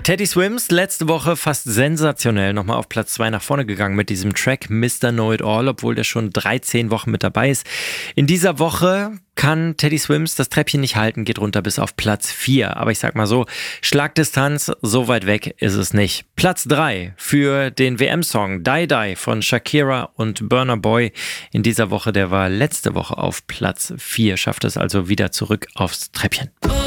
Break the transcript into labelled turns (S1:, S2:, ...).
S1: Teddy Swims letzte Woche fast sensationell nochmal auf Platz 2 nach vorne gegangen mit diesem Track Mr. Know It All, obwohl der schon 13 Wochen mit dabei ist. In dieser Woche kann Teddy Swims das Treppchen nicht halten, geht runter bis auf Platz 4. Aber ich sag mal so, Schlagdistanz, so weit weg ist es nicht. Platz 3 für den WM-Song Die Die von Shakira und Burna Boy in dieser Woche. Der war letzte Woche auf Platz 4, schafft es also wieder zurück aufs Treppchen.